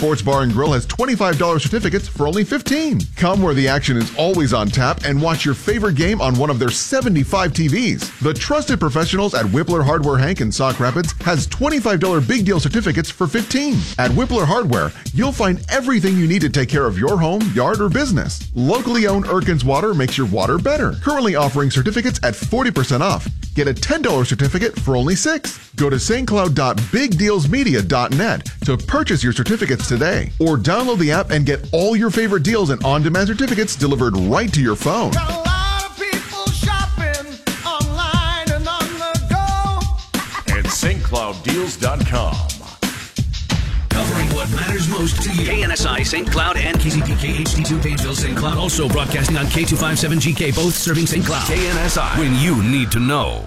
Sports Bar and Grill has $25 certificates for only $15. Come where the action is always on tap and watch your favorite game on one of their 75 TVs. The trusted professionals at Whippler Hardware Hank in Sauk Rapids has $25 big deal certificates for $15. At Whippler Hardware, you'll find everything you need to take care of your home, yard, or business. Locally owned Erkins Water makes your water better. Currently offering certificates at 40% off. Get a $10 certificate for only $6. Go to stcloud.bigdealsmedia.net to purchase your certificates today, or download the app and get all your favorite deals and on-demand certificates delivered right to your phone. Got a lot of people shopping online and on the go at stclouddeals.com. Covering what matters most to you. KNSI St. Cloud and KZPK HD2 Pageville St. Cloud. Also broadcasting on K257GK, both serving St. Cloud. KNSI, when you need to know.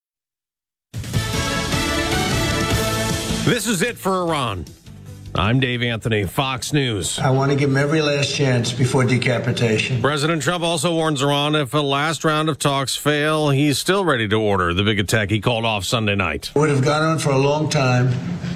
This is it for Iran. I'm Dave Anthony, Fox News. I want to give him every last chance before decapitation. President Trump also warns Iran if a last round of talks fail, he's still ready to order the big attack he called off Sunday night. It would have gone on for a long time,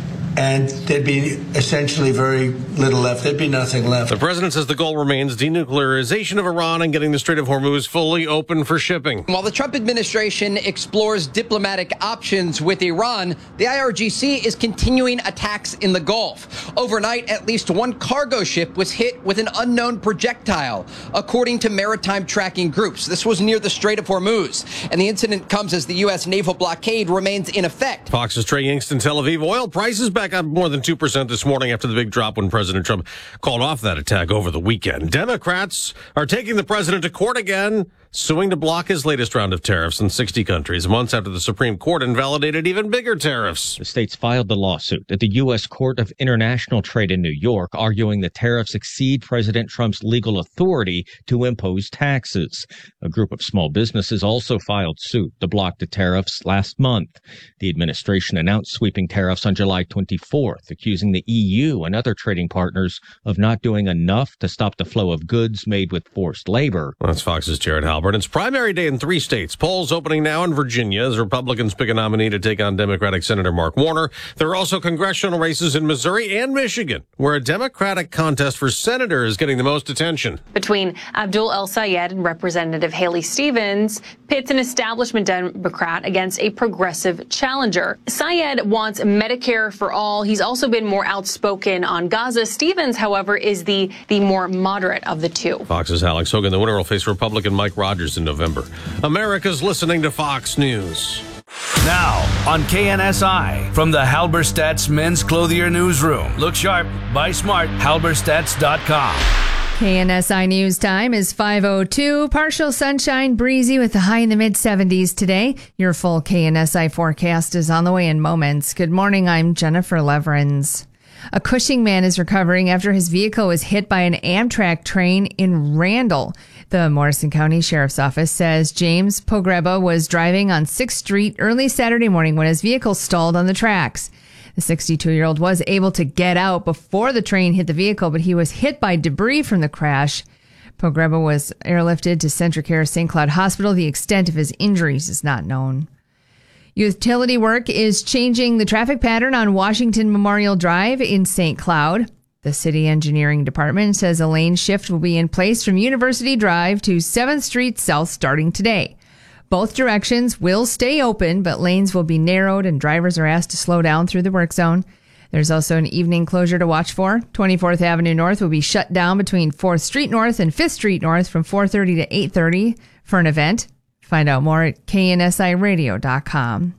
and there'd be essentially very little left. There'd be nothing left. The president says the goal remains denuclearization of Iran and getting the Strait of Hormuz fully open for shipping. While the Trump administration explores diplomatic options with Iran, the IRGC is continuing attacks in the Gulf. Overnight, at least one cargo ship was hit with an unknown projectile, according to maritime tracking groups. This was near the Strait of Hormuz, and the incident comes as the U.S. naval blockade remains in effect. Fox's Trey Yingst in Tel Aviv. Oil prices back up more than 2% this morning after the big drop when President Trump called off that attack over the weekend. Democrats are taking the president to court again, suing to block his latest round of tariffs in 60 countries, months after the Supreme Court invalidated even bigger tariffs. The states filed the lawsuit at the U.S. Court of International Trade in New York, arguing the tariffs exceed President Trump's legal authority to impose taxes. A group of small businesses also filed suit to block the tariffs last month. The administration announced sweeping tariffs on July 24th, accusing the EU and other trading partners of not doing enough to stop the flow of goods made with forced labor. That's Fox's Jared Halpern. It's primary day in 3 states. Polls opening now in Virginia as Republicans pick a nominee to take on Democratic Senator Mark Warner. There are also congressional races in Missouri and Michigan, where a Democratic contest for senator is getting the most attention. Between Abdul El Sayed and Representative Haley Stevens, pits an establishment Democrat against a progressive challenger. Sayed wants Medicare for all. He's also been more outspoken on Gaza. Stevens, however, is the more moderate of the two. Fox's Alex Hogan. The winner will face Republican Mike Rogers in November. America's listening to Fox News. Now on KNSI from the Halberstadt's Men's Clothier Newsroom. Look sharp, buy smart, halberstadts.com. KNSI News Time is 5:02. Partial sunshine, breezy with a high in the mid-70s today. Your full KNSI forecast is on the way in moments. Good morning, I'm Jennifer Leverins. A Cushing man is recovering after his vehicle was hit by an Amtrak train in Randall. The Morrison County Sheriff's Office says James Pogreba was driving on 6th Street early Saturday morning when his vehicle stalled on the tracks. The 62-year-old was able to get out before the train hit the vehicle, but he was hit by debris from the crash. Pogreba was airlifted to Centricare St. Cloud Hospital. The extent of his injuries is not known. Utility work is changing the traffic pattern on Washington Memorial Drive in St. Cloud. The city engineering department says a lane shift will be in place from University Drive to 7th Street South starting today. Both directions will stay open, but lanes will be narrowed and drivers are asked to slow down through the work zone. There's also an evening closure to watch for. 24th Avenue North will be shut down between 4th Street North and 5th Street North from 4:30 to 8:30 for an event. Find out more at KNSIRadio.com.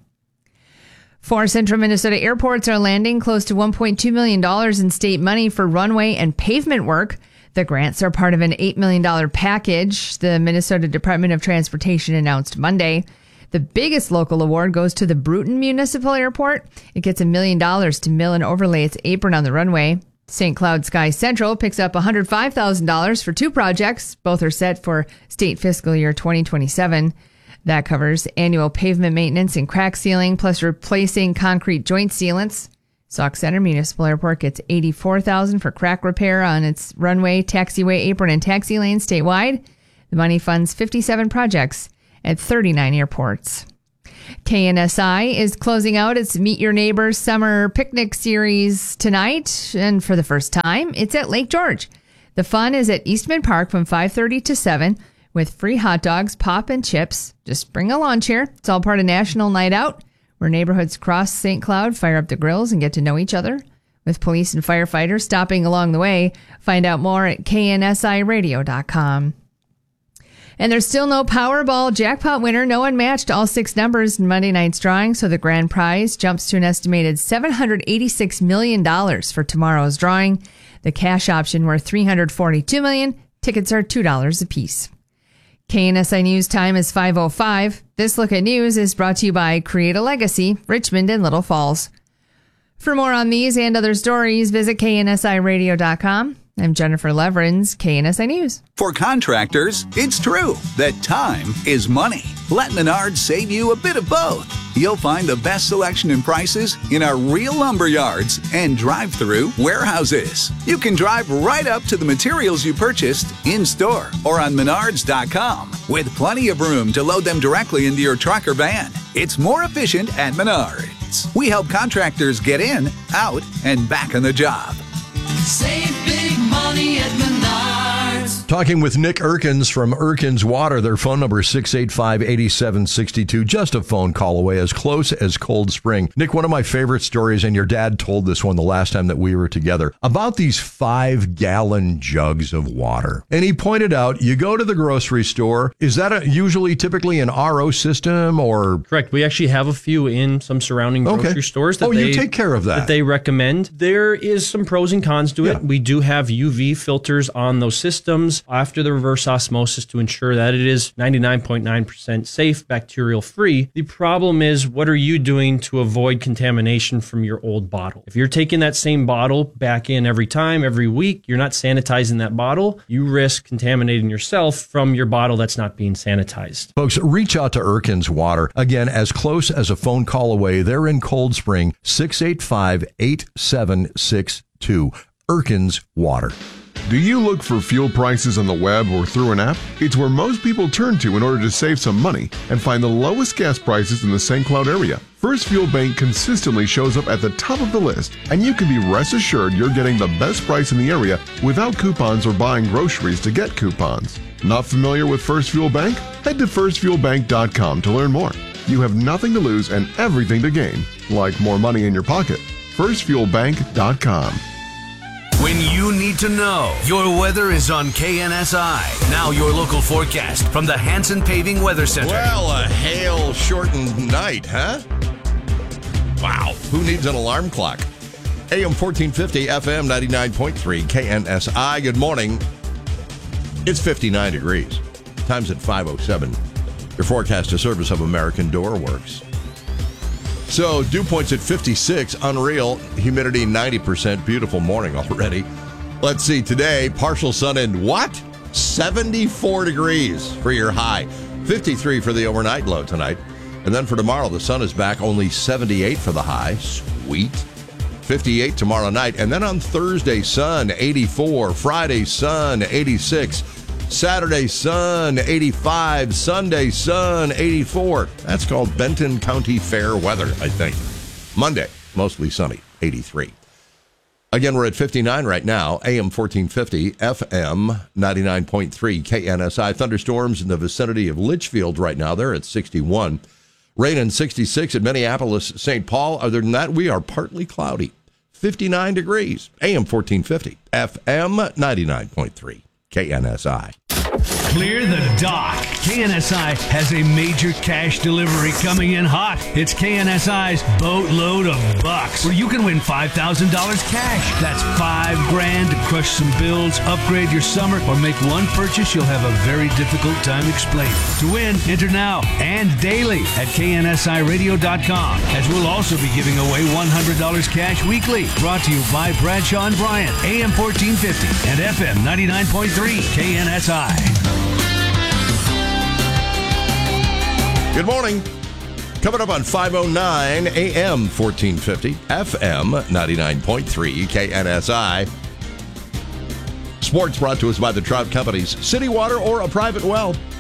4 central Minnesota airports are landing close to $1.2 million in state money for runway and pavement work. The grants are part of an $8 million package the Minnesota Department of Transportation announced Monday. The biggest local award goes to the Bruton Municipal Airport. It gets $1 million to mill and overlay its apron on the runway. St. Cloud Sky Central picks up $105,000 for 2 projects. Both are set for state fiscal year 2027. That covers annual pavement maintenance and crack sealing, plus replacing concrete joint sealants. Sauk Center Municipal Airport gets $84,000 for crack repair on its runway, taxiway, apron, and taxi lanes statewide. The money funds 57 projects at 39 airports. KNSI is closing out its Meet Your Neighbors Summer Picnic Series tonight. And for the first time, it's at Lake George. The fun is at Eastman Park from 5:30 to 7 with free hot dogs, pop, and chips. Just bring a lawn chair. It's all part of National Night Out, where neighborhoods cross St. Cloud, fire up the grills, and get to know each other, with police and firefighters stopping along the way. Find out more at KNSIRadio.com. And there's still no Powerball jackpot winner. No one matched all 6 numbers in Monday night's drawing, so the grand prize jumps to an estimated $786 million for tomorrow's drawing. The cash option worth $342 million. Tickets are $2 apiece. KNSI News time is 5:05. This Look at News is brought to you by Create a Legacy, Richmond and Little Falls. For more on these and other stories, visit KNSIRadio.com. I'm Jennifer Leverins, KNSI News. For contractors, it's true that time is money. Let Menards save you a bit of both. You'll find the best selection and prices in our real lumber yards and drive-through warehouses. You can drive right up to the materials you purchased in-store or on Menards.com with plenty of room to load them directly into your truck or van. It's more efficient at Menards. We help contractors get in, out, and back on the job. Save big money at Menards. Talking with Nick Erkins from Erkins Water. Their phone number is 685-8762. Just a phone call away, as close as Cold Spring. Nick, one of my favorite stories, and your dad told this one the last time that we were together, about these 5-gallon jugs of water. And he pointed out, you go to the grocery store. Is that usually typically an RO system or? Correct. We actually have a few in some surrounding grocery stores. That you take care of that. That they recommend. There is some pros and cons to it. We do have UV filters on those systems after the reverse osmosis to ensure that it is 99.9% safe, bacterial free. The problem is, what are you doing to avoid contamination from your old bottle? If you're taking that same bottle back in every time, every week, you're not sanitizing that bottle, you risk contaminating yourself from your bottle that's not being sanitized. Folks, reach out to Erkins Water. Again, as close as a phone call away. They're in Cold Spring, 685-8762. Erkins Water. Do you look for fuel prices on the web or through an app? It's where most people turn to in order to save some money and find the lowest gas prices in the St. Cloud area. First Fuel Bank consistently shows up at the top of the list, and you can be rest assured you're getting the best price in the area without coupons or buying groceries to get coupons. Not familiar with First Fuel Bank? Head to firstfuelbank.com to learn more. You have nothing to lose and everything to gain, like more money in your pocket. firstfuelbank.com. When you need to know, your weather is on KNSI. Now your local forecast from the Hanson Paving Weather Center. Well, a hail-shortened night, huh? Wow, who needs an alarm clock? AM 1450, FM 99.3, KNSI. Good morning. It's 59 degrees. Time's at 5:07. Your forecast, a service of American Door Works. So, dew points at 56, unreal. Humidity 90%, beautiful morning already. Let's see, today, partial sun and what? 74 degrees for your high. 53 for the overnight low tonight. And then for tomorrow, the sun is back, only 78 for the high. Sweet. 58 tomorrow night. And then on Thursday, sun, 84. Friday, sun, 86. Saturday, sun, 85. Sunday, sun, 84. That's called Benton County Fair weather, I think. Monday, mostly sunny, 83. Again, we're at 59 right now, AM 1450, FM 99.3, KNSI. Thunderstorms in the vicinity of Litchfield right now. They're at 61. Rain and 66 at Minneapolis, St. Paul. Other than that, we are partly cloudy. 59 degrees, AM 1450, FM 99.3, KNSI. Clear the dock. KNSI has a major cash delivery coming in hot. It's KNSI's Boatload of Bucks, where you can win $5,000 cash. That's $5,000 to crush some bills, upgrade your summer, or make one purchase you'll have a very difficult time explaining. To win, enter now and daily at KNSIRadio.com, as we'll also be giving away $100 cash weekly. Brought to you by Bradshaw and Bryant, AM 1450 and FM 99.3, KNSI. Good morning. Coming up on 509 AM 1450, FM 99.3, KNSI. Sports brought to us by the Trout Companies. City water or a private well.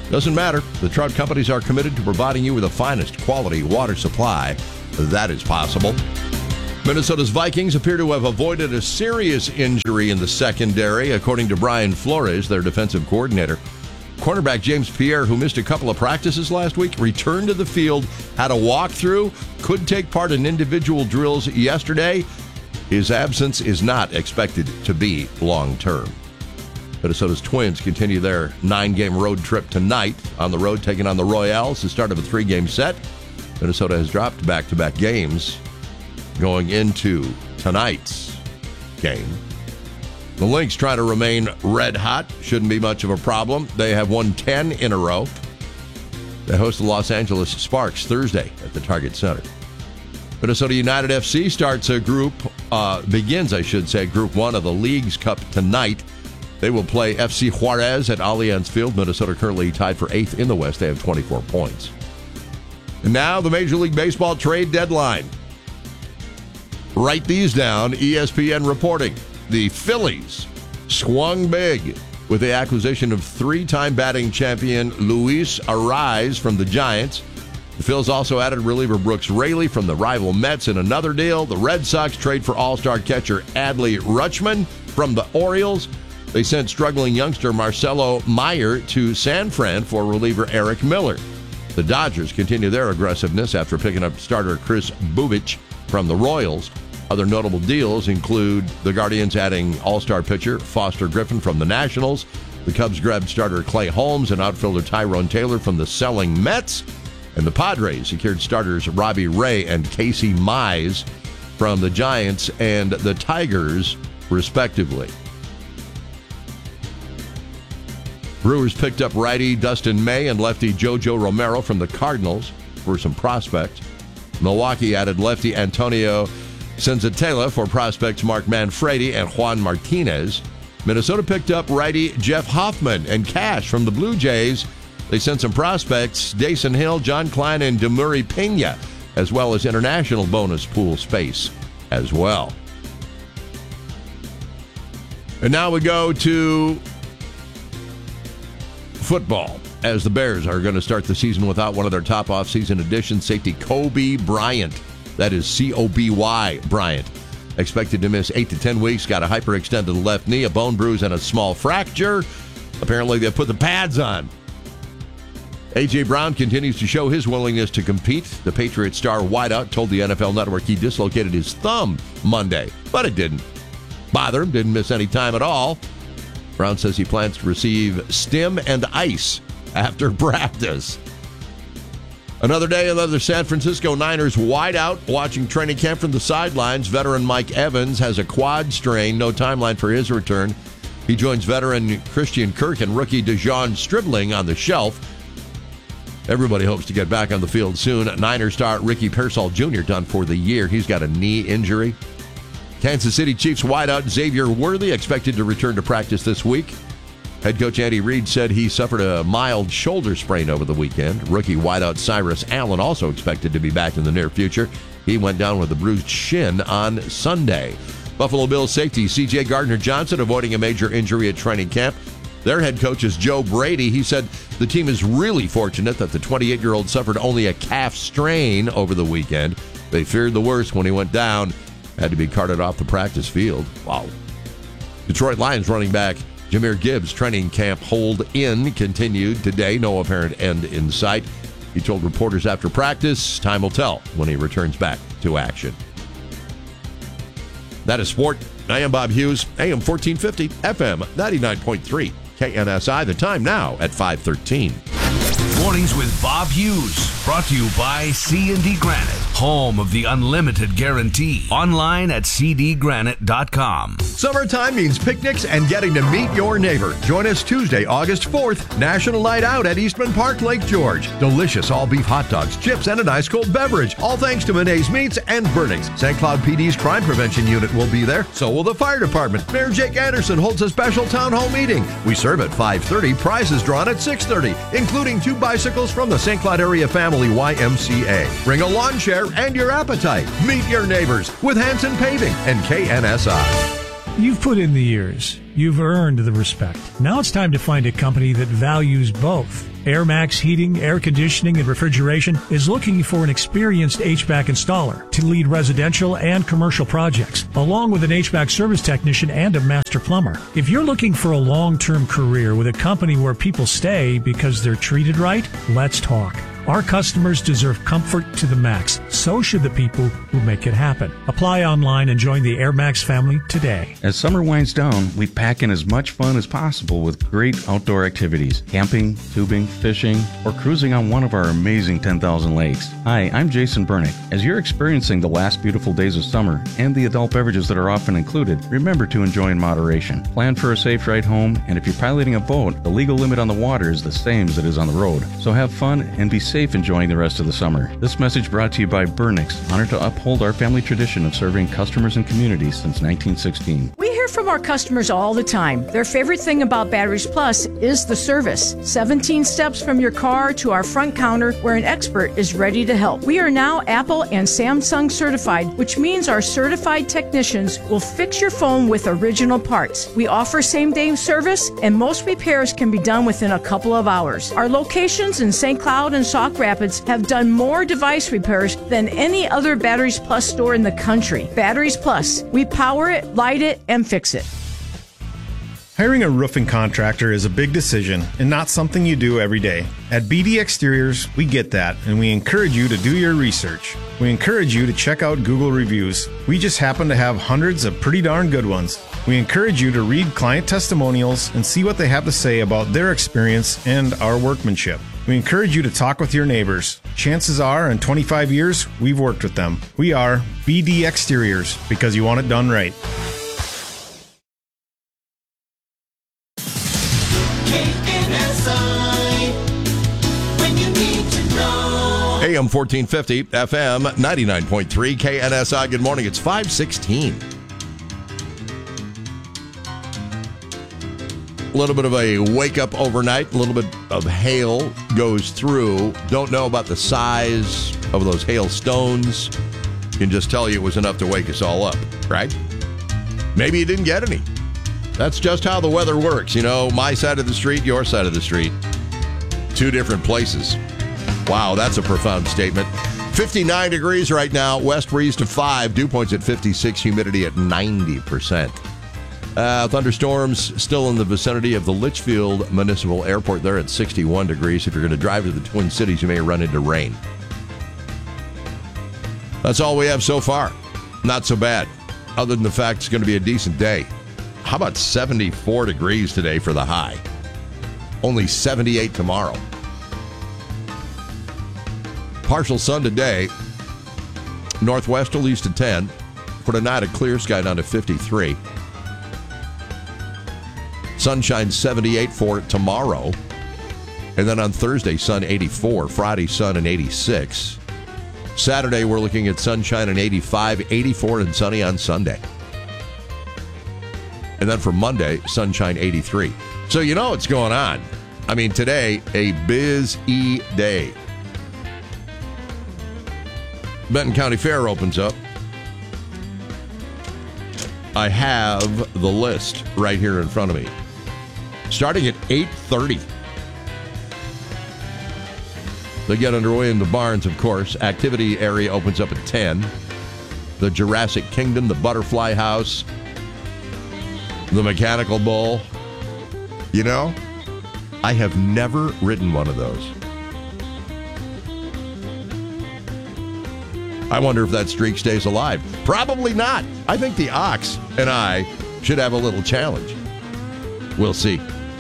Doesn't matter. The Trout companies are committed to providing you with the finest quality water supply that is possible. Minnesota's Vikings appear to have avoided a serious injury in the secondary, according to Brian Flores, their defensive coordinator. Cornerback James Pierre, who missed a couple of practices last week, returned to the field, had a walkthrough, could take part in individual drills yesterday. His absence is not expected to be long-term. Minnesota's Twins continue their 9-game road trip tonight. On the road, taking on the Royals, the start of a 3-game set. Minnesota has dropped back-to-back games going into tonight's game. The Lynx try to remain red hot. Shouldn't be much of a problem. They have won 10 in a row. They host the Los Angeles Sparks Thursday at the Target Center. Minnesota United FC begins Group 1 of the League's Cup tonight. They will play FC Juarez at Allianz Field. Minnesota currently tied for 8th in the West. They have 24 points. And now the Major League Baseball trade deadline. Write these down. ESPN reporting. The Phillies swung big with the acquisition of 3-time batting champion Luis Arraez from the Giants. The Phils also added reliever Brooks Raley from the rival Mets in another deal. The Red Sox trade for all-star catcher Adley Rutschman from the Orioles. They sent struggling youngster Marcelo Meyer to San Fran for reliever Eric Miller. The Dodgers continue their aggressiveness after picking up starter Chris Bubich from the Royals. Other notable deals include the Guardians adding all-star pitcher Foster Griffin from the Nationals. The Cubs grabbed starter Clay Holmes and outfielder Tyrone Taylor from the selling Mets. And the Padres secured starters Robbie Ray and Casey Mize from the Giants and the Tigers, respectively. Brewers picked up righty Dustin May and lefty JoJo Romero from the Cardinals for some prospects. Milwaukee added lefty Antonio Senzatela for prospects Mark Manfredi and Juan Martinez. Minnesota picked up righty Jeff Hoffman and cash from the Blue Jays. They sent some prospects, Dason Hill, John Klein, and Demuri Pena, as well as international bonus pool space as well. And now we go to football, as the Bears are going to start the season without one of their top off-season additions, safety Coby Bryant. That is C-O-B-Y Bryant. Expected to miss 8 to 10 weeks. Got a hyperextended left knee, a bone bruise, and a small fracture. Apparently, they put the pads on. A.J. Brown continues to show his willingness to compete. The Patriots star wideout told the NFL Network he dislocated his thumb Monday, but it didn't bother him. Didn't miss any time at all. Brown says he plans to receive stim and ice after practice. Another day, another San Francisco Niners wideout watching training camp from the sidelines. Veteran Mike Evans has a quad strain. No timeline for his return. He joins veteran Christian Kirk and rookie DeJon Stribling on the shelf. Everybody hopes to get back on the field soon. Niners star Ricky Pearsall Jr. done for the year. He's got a knee injury. Kansas City Chiefs wideout Xavier Worthy expected to return to practice this week. Head coach Andy Reid said he suffered a mild shoulder sprain over the weekend. Rookie wideout Cyrus Allen also expected to be back in the near future. He went down with a bruised shin on Sunday. Buffalo Bills safety C.J. Gardner-Johnson avoiding a major injury at training camp. Their head coach is Joe Brady. He said the team is really fortunate that the 28-year-old suffered only a calf strain over the weekend. They feared the worst when he went down. Had to be carted off the practice field. Wow. Detroit Lions running back Jahmyr Gibbs' training camp hold-in continued today. No apparent end in sight. He told reporters after practice, time will tell when he returns back to action. That is sport. I am Bob Hughes, AM 1450, FM 99.3, KNSI. The time now at 5:13. Mornings with Bob Hughes. Brought to you by C&D Granite, home of the unlimited guarantee. Online at cdgranite.com. Summertime means picnics and getting to meet your neighbor. Join us Tuesday, August 4th, National Night Out at Eastman Park, Lake George. Delicious all-beef hot dogs, chips, and an ice-cold beverage. All thanks to Monet's Meats and Burnings. St. Cloud PD's Crime Prevention Unit will be there. So will the fire department. Mayor Jake Anderson holds a special town hall meeting. We serve at 5:30. Prizes drawn at 6:30, including 2 bicycles from the St. Cloud Area Family YMCA. Bring a lawn chair and your appetite. Meet your neighbors with Hanson Paving and KNSI. You've put in the years. You've earned the respect. Now it's time to find a company that values both. AirMax Heating, Air Conditioning, and Refrigeration is looking for an experienced HVAC installer to lead residential and commercial projects, along with an HVAC service technician and a master plumber. If you're looking for a long-term career with a company where people stay because they're treated right, let's talk. Our customers deserve comfort to the max. So should the people who make it happen. Apply online and join the AirMax family today. As summer winds down, we pack in as much fun as possible with great outdoor activities. Camping, tubing, fishing, or cruising on one of our amazing 10,000 lakes. Hi, I'm Jason Bernick. As you're experiencing the last beautiful days of summer and the adult beverages that are often included, remember to enjoy in moderation. Plan for a safe ride home, and if you're piloting a boat, the legal limit on the water is the same as it is on the road. So have fun and be safe enjoying the rest of the summer. This message brought to you by Burnix, honored to uphold our family tradition of serving customers and communities since 1916. We hear from our customers all the time. Their favorite thing about Batteries Plus is the service. 17 steps from your car to our front counter where an expert is ready to help. We are now Apple and Samsung certified, which means our certified technicians will fix your phone with original parts. We offer same-day service, and most repairs can be done within a couple of hours. Our locations in St. Cloud and Sauk Rapids have done more device repairs than any other Batteries Plus store in the country. Batteries Plus. We power it, light it, and fix it. Hiring a roofing contractor is a big decision and not something you do every day. At BD Exteriors, we get that, and we encourage you to do your research. We encourage you to check out Google reviews. We just happen to have hundreds of pretty darn good ones. We encourage you to read client testimonials and see what they have to say about their experience and our workmanship. We encourage you to talk with your neighbors. Chances are, in 25 years, we've worked with them. We are BD Exteriors, because you want it done right. AM 1450, FM 99.3, KNSI. Good morning. It's 5:16. A little bit of a wake-up overnight. A little bit of hail goes through. Don't know about the size of those hailstones. Can just tell you it was enough to wake us all up, right? Maybe you didn't get any. That's just how the weather works. You know, my side of the street, your side of the street. Two different places. Wow, that's a profound statement. 59 degrees right now. West breeze to 5. Dew points at 56. Humidity at 90%. Thunderstorms still in the vicinity of the Litchfield Municipal Airport. There at 61 degrees. If you're going to drive to the Twin Cities, you may run into rain. That's all we have so far. Not so bad, other than the fact it's going to be a decent day. How about 74 degrees today for the high? Only 78 tomorrow. Partial sun today. Northwesterlies to 10. For tonight, a clear sky down to 53. Sunshine 78 for tomorrow. And then on Thursday, sun 84. Friday, sun and 86. Saturday, we're looking at sunshine and 85, 84 and sunny on Sunday. And then for Monday, sunshine 83. So you know what's going on. I mean, today, a busy day. Benton County Fair opens up. I have the list right here in front of me. Starting at 8:30. They get underway in the barns, of course. Activity area opens up at 10. The Jurassic Kingdom, the Butterfly House, the Mechanical Bull. You know, I have never ridden one of those. I wonder if that streak stays alive. Probably not. I think the Ox and I should have a little challenge. We'll see.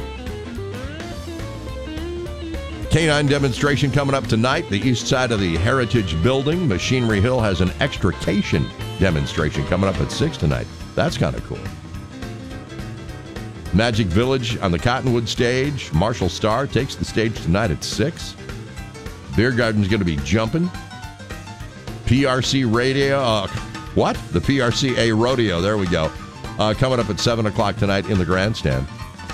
Canine demonstration coming up tonight. The east side of the Heritage Building. Machinery Hill has an extrication demonstration coming up at 6 tonight. That's kind of cool. Magic Village on the Cottonwood stage. Marshall Starr takes the stage tonight at 6. Beer Garden's going to be jumping. PRC Radio. What? The PRCA Rodeo. There we go. Coming up at 7 o'clock tonight in the grandstand.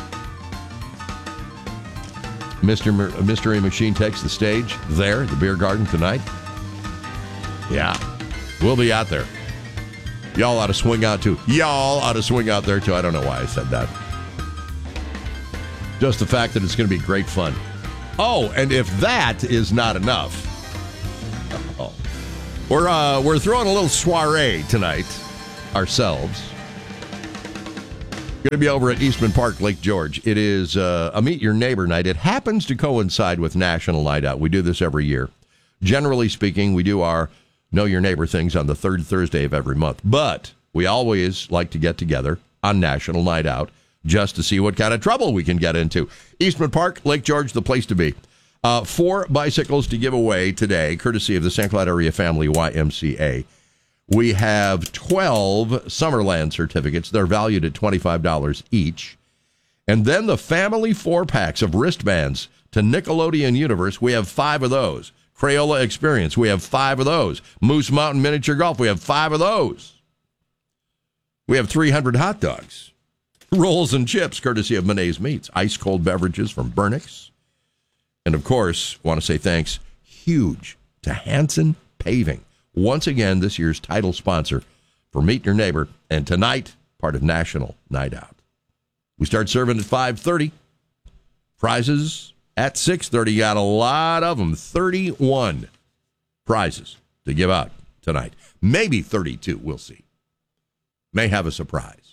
Mystery Machine takes the stage there, the Beer Garden tonight. Yeah, we'll be out there. Y'all ought to swing out too. Y'all ought to swing out there too. I don't know why I said that. Just the fact that it's going to be great fun. Oh, and if that is not enough, we're throwing a little soiree tonight ourselves. Going to be over at Eastman Park, Lake George. It is a Meet Your Neighbor night. It happens to coincide with National Night Out. We do this every year. Generally speaking, we do our Know Your Neighbor things on the third Thursday of every month. But we always like to get together on National Night Out just to see what kind of trouble we can get into. Eastman Park, Lake George, the place to be. 4 bicycles to give away today, courtesy of the St. Cloud Area Family YMCA. We have 12 Summerland certificates. They're valued at $25 each. And then the family 4-packs of wristbands to Nickelodeon Universe. We have 5 of those. Crayola Experience. We have 5 of those. Moose Mountain Miniature Golf. We have 5 of those. We have 300 hot dogs. Rolls and chips, courtesy of Monet's Meats. Ice-cold beverages from Burnix. And, of course, want to say thanks huge to Hanson Paving. Once again, this year's title sponsor for Meet Your Neighbor, and tonight, part of National Night Out. We start serving at 5:30. Prizes at 6:30. Got a lot of them. 31 prizes to give out tonight. Maybe 32. We'll see. May have a surprise.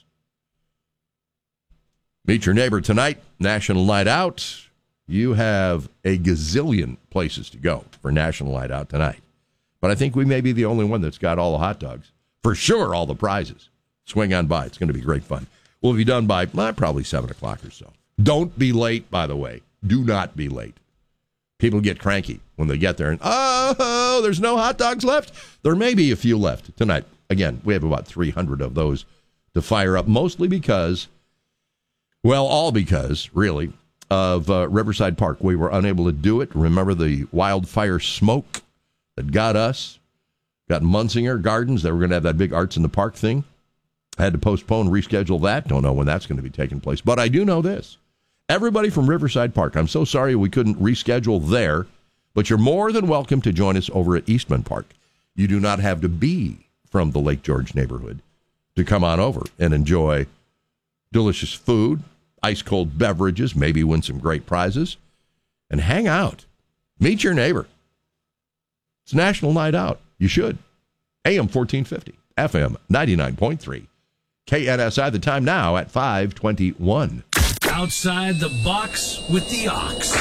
Meet Your Neighbor tonight, National Night Out. You have a gazillion places to go for National Night Out tonight. But I think we may be the only one that's got all the hot dogs. For sure, all the prizes. Swing on by. It's going to be great fun. We'll be done by probably 7 o'clock or so. Don't be late, by the way. Do not be late. People get cranky when they get there and, oh, there's no hot dogs left. There may be a few left tonight. Again, we have about 300 of those to fire up, mostly because, well, all because, really, of Riverside Park. We were unable to do it. Remember the wildfire smoke that got us? Got Munsinger Gardens. They were going to have that big Arts in the Park thing. Had to postpone, reschedule that. Don't know when that's going to be taking place. But I do know this. Everybody from Riverside Park, I'm so sorry we couldn't reschedule there, but you're more than welcome to join us over at Eastman Park. You do not have to be from the Lake George neighborhood to come on over and enjoy delicious food, ice-cold beverages, maybe win some great prizes, and hang out. Meet your neighbor. It's National Night Out. You should. AM 1450, FM 99.3. KNSI, the time now at 5:21. Outside the box with the ox.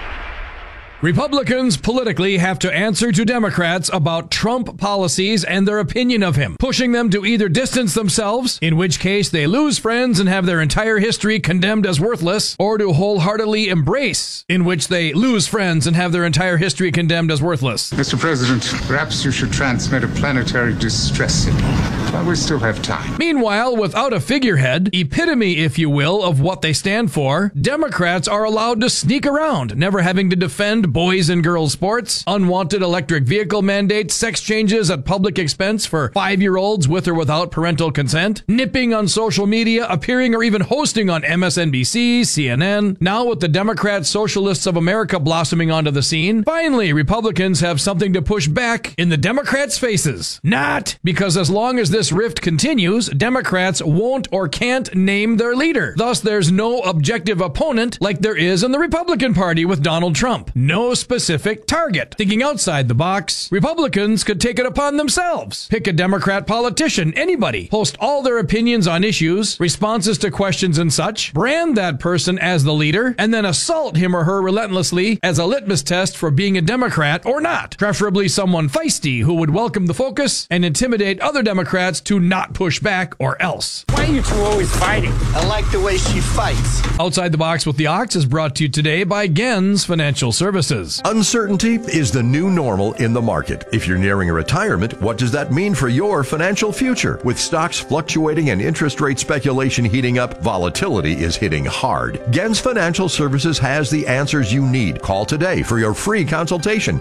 Republicans politically have to answer to Democrats about Trump policies and their opinion of him, pushing them to either distance themselves, in which case they lose friends and have their entire history condemned as worthless, or to wholeheartedly embrace, in which they lose friends and have their entire history condemned as worthless. Mr. President, perhaps you should transmit a planetary distress signal while we still have time. Meanwhile, without a figurehead, epitome, if you will, of what they stand for, Democrats are allowed to sneak around, never having to defend boys and girls sports, unwanted electric vehicle mandates, sex changes at public expense for 5-year-olds with or without parental consent, nipping on social media, appearing or even hosting on MSNBC, CNN. Now with the Democrat Socialists of America blossoming onto the scene, finally Republicans have something to push back in the Democrats' faces. Not, because as long as this rift continues, Democrats won't or can't name their leader. Thus, there's no objective opponent like there is in the Republican Party with Donald Trump. No specific target. Thinking outside the box, Republicans could take it upon themselves. Pick a Democrat politician, anybody, post all their opinions on issues, responses to questions and such, brand that person as the leader, and then assault him or her relentlessly as a litmus test for being a Democrat or not. Preferably someone feisty who would welcome the focus and intimidate other Democrats to not push back or else. Why are you two always fighting? I like the way she fights. Outside the Box with the Ox is brought to you today by Gens Financial Services. Uncertainty is the new normal in the market. If you're nearing a retirement, what does that mean for your financial future? With stocks fluctuating and interest rate speculation heating up, volatility is hitting hard. Gens Financial Services has the answers you need. Call today for your free consultation,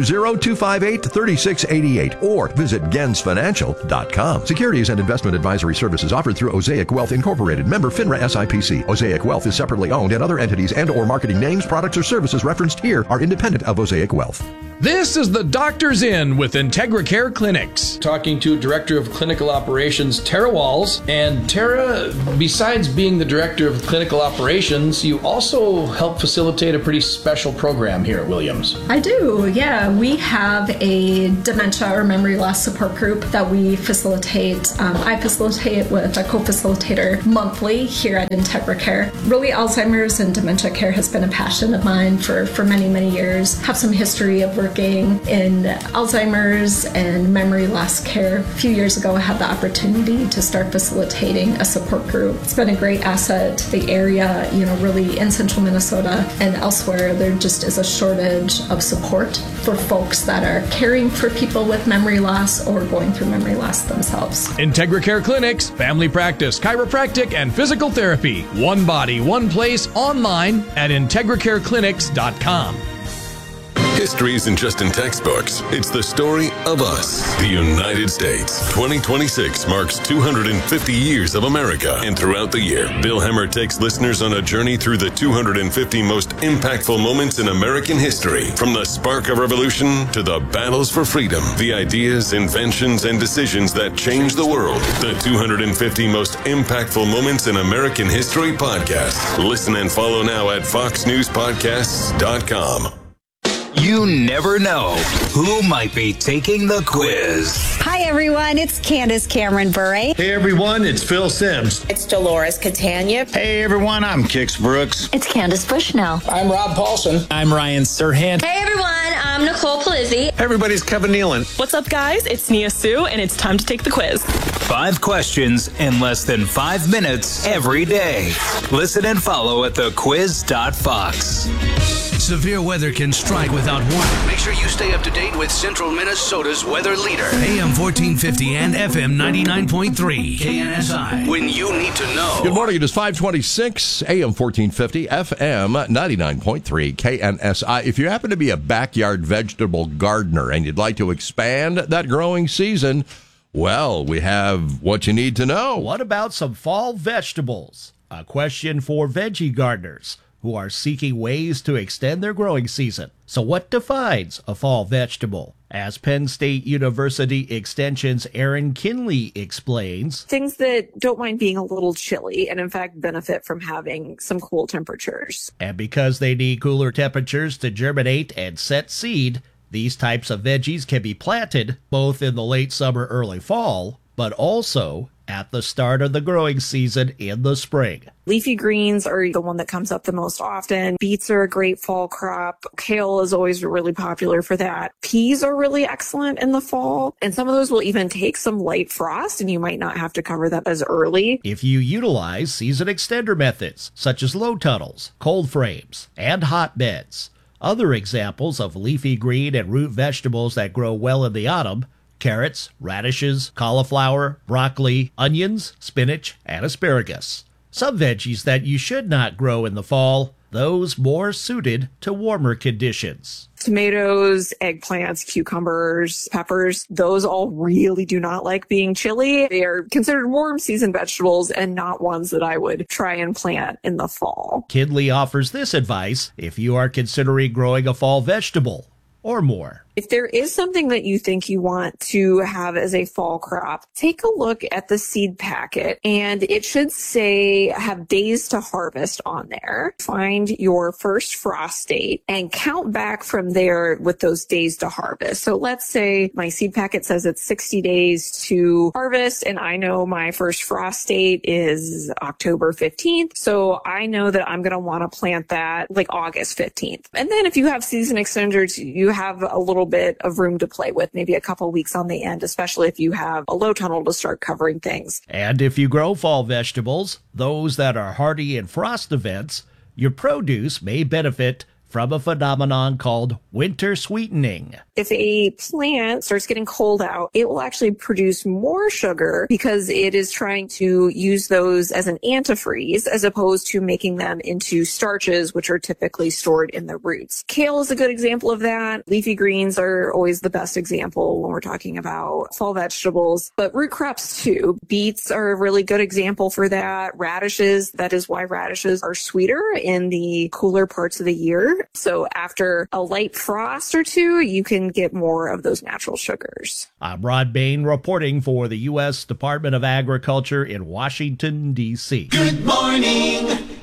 320-258-3688, or visit gensfinancial.com. Securities and investment advisory services offered through Osaic Wealth Incorporated, member FINRA SIPC. Osaic Wealth is separately owned, and other entities and or marketing names, products, or services referenced here are independent of Osaic Wealth. This is the Doctor's In with IntegraCare Clinics. Talking to Director of Clinical Operations, Tara Walls. And Tara, besides being the Director of Clinical Operations, you also help facilitate a pretty special program here at Williams. I do, yeah. We have a dementia or memory loss support group that we facilitate. I facilitate with a co-facilitator monthly here at IntegraCare. Really, Alzheimer's and dementia care has been a passion of mine for many, many years. Have some history of working in Alzheimer's and memory loss care. A few years ago, I had the opportunity to start facilitating a support group. It's been a great asset to the area, really in central Minnesota and elsewhere. There just is a shortage of support for folks that are caring for people with memory loss or going through memory loss themselves. IntegraCare Clinics, family practice, chiropractic, and physical therapy. One body, one place, online at IntegraCareClinics.com. History isn't just in textbooks. It's the story of us, the United States. 2026 marks 250 years of America. And throughout the year, Bill Hemmer takes listeners on a journey through the 250 most impactful moments in American history. From the spark of revolution to the battles for freedom, the ideas, inventions, and decisions that changed the world. The 250 most impactful moments in American history podcast. Listen and follow now at foxnewspodcasts.com. You never know who might be taking the quiz. Hi, everyone. It's Candace Cameron Bure. Hey, everyone. It's Phil Sims. It's Dolores Catania. Hey, everyone. I'm Kix Brooks. It's Candace Bushnell. I'm Rob Paulson. I'm Ryan Serhant. Hey, everyone. I'm Nicole Palizzi. Everybody's Kevin Nealon. What's up, guys? It's Nia Sue, and it's time to take the quiz. 5 questions in less than 5 minutes every day. Listen and follow at thequiz.fox. Severe weather can strike without warning. Make sure you stay up to date with Central Minnesota's weather leader. AM 1450 and FM 99.3. KNSI. When you need to know. Good morning. It is 526, AM 1450, FM 99.3, KNSI. If you happen to be a backyard vegetable gardener and you'd like to expand that growing season, well, we have what you need to know. What about some fall vegetables? A question for veggie gardeners who are seeking ways to extend their growing season. So what defines a fall vegetable? As Penn State University Extension's Erin Kinley explains, things that don't mind being a little chilly and in fact benefit from having some cool temperatures. And because they need cooler temperatures to germinate and set seed, these types of veggies can be planted both in the late summer, early fall, but also at the start of the growing season in the spring. Leafy greens are the one that comes up the most often. Beets are a great fall crop. Kale is always really popular for that. Peas are really excellent in the fall, and some of those will even take some light frost, and you might not have to cover that as early. If you utilize season extender methods, such as low tunnels, cold frames, and hotbeds. Other examples of leafy green and root vegetables that grow well in the autumn: carrots, radishes, cauliflower, broccoli, onions, spinach, and asparagus. Some veggies that you should not grow in the fall, those more suited to warmer conditions. Tomatoes, eggplants, cucumbers, peppers, those all really do not like being chilly. They are considered warm season vegetables and not ones that I would try and plant in the fall. Kinley offers this advice if you are considering growing a fall vegetable or more. If there is something that you think you want to have as a fall crop, take a look at the seed packet, and it should say have days to harvest on there. Find your first frost date and count back from there with those days to harvest. So let's say my seed packet says it's 60 days to harvest, and I know my first frost date is October 15th. So I know that I'm going to want to plant that like August 15th. And then if you have season extenders, you have a little bit of room to play with, maybe a couple weeks on the end, especially if you have a low tunnel to start covering things. And if you grow fall vegetables, those that are hardy in frost events, your produce may benefit from a phenomenon called winter sweetening. If a plant starts getting cold out, it will actually produce more sugar because it is trying to use those as an antifreeze as opposed to making them into starches, which are typically stored in the roots. Kale is a good example of that. Leafy greens are always the best example when we're talking about fall vegetables, but root crops too. Beets are a really good example for that. Radishes, that is why radishes are sweeter in the cooler parts of the year. winter. So after a light frost or two, you can get more of those natural sugars. I'm Rod Bain reporting for the U.S. Department of Agriculture in Washington, D.C. Good morning,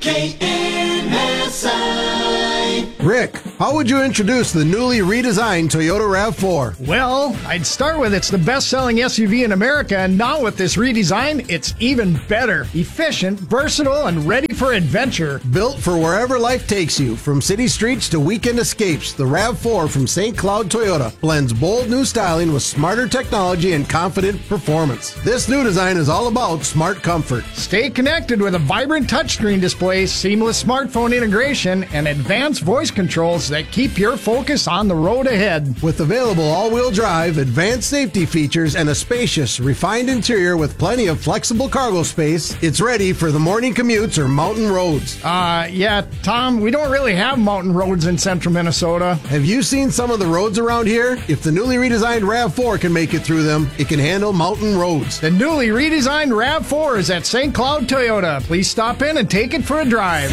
KNSI. Rick, how would you introduce the newly redesigned Toyota RAV4? Well, I'd start with it's the best-selling SUV in America, and now with this redesign, it's even better. Efficient, versatile, and ready for adventure. Built for wherever life takes you, from city streets to weekend escapes, the RAV4 from St. Cloud Toyota blends bold new styling with smarter technology and confident performance. This new design is all about smart comfort. Stay connected with a vibrant touchscreen display, seamless smartphone integration, and advanced voice controls that keep your focus on the road ahead. With available all-wheel drive, advanced safety features, and a spacious, refined interior with plenty of flexible cargo space, it's ready for the morning commutes or mountain roads. Yeah, Tom, we don't really have mountain roads in central Minnesota. Have you seen some of the roads around here? If the newly redesigned RAV4 can make it through them, it can handle mountain roads. The newly redesigned RAV4 is at St. Cloud Toyota. Please stop in and take it for a drive.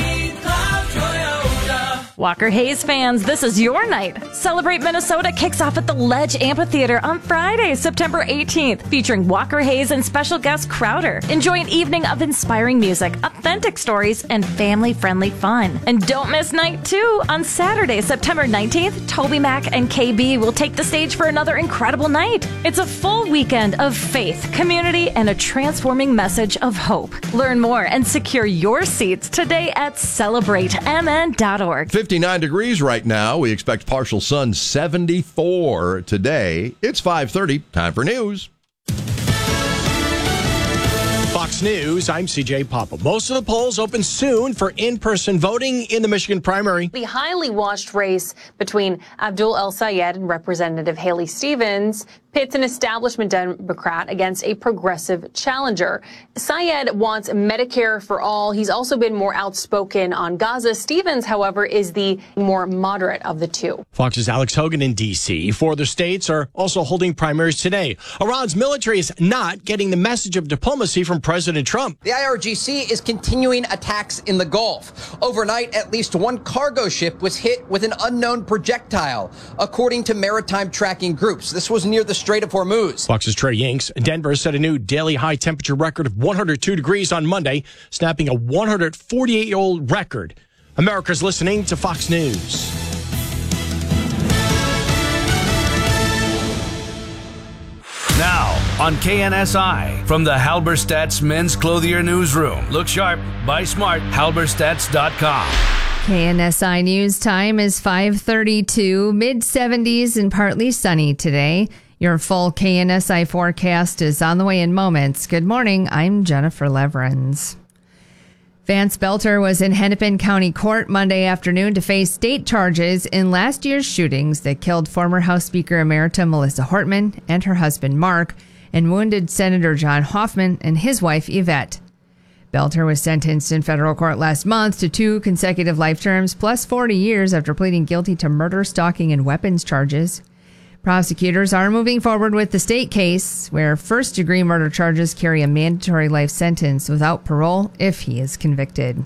Walker Hayes fans, this is your night. Celebrate Minnesota kicks off at the Ledge Amphitheater on Friday, September 18th, featuring Walker Hayes and special guest Crowder. Enjoy an evening of inspiring music, authentic stories, and family-friendly fun. And don't miss night 2 on Saturday, September 19th. Toby Mac and KB will take the stage for another incredible night. It's a full weekend of faith, community, and a transforming message of hope. Learn more and secure your seats today at celebratemn.org. 59 degrees right now. We expect partial sun, 74 today. It's 5:30. Time for news. Fox News, I'm CJ Papa. Most of the polls open soon for in-person voting in the Michigan primary. The highly watched race between Abdul El-Sayed and Representative Haley Stevens pits an establishment Democrat against a progressive challenger. Sayed wants Medicare for all. He's also been more outspoken on Gaza. Stevens, however, is the more moderate of the two. Fox's Alex Hogan in D.C. 4 other states are also holding primaries today. Iran's military is not getting the message of diplomacy from President Trump. The IRGC is continuing attacks in the Gulf. Overnight, at least one cargo ship was hit with an unknown projectile, according to maritime tracking groups. This was near the Strait of Hormuz. Fox's Trey Yinks. Denver set a new daily high temperature record of 102 degrees on Monday, snapping a 148-year-old record. America's listening to Fox News. Now on KNSI from the Halberstadt's Men's Clothier Newsroom. Look sharp, buy smart, halberstadts.com. KNSI News time is 5:32, mid-70s and partly sunny today. Your full KNSI forecast is on the way in moments. Good morning, I'm Jennifer Leverins. Vance Belter was in Hennepin County Court Monday afternoon to face state charges in last year's shootings that killed former House Speaker Emerita Melissa Hortman and her husband Mark and wounded Senator John Hoffman and his wife Yvette. Belter was sentenced in federal court last month to 2 consecutive life terms plus 40 years after pleading guilty to murder, stalking, and weapons charges. Prosecutors are moving forward with the state case, where first-degree murder charges carry a mandatory life sentence without parole if he is convicted.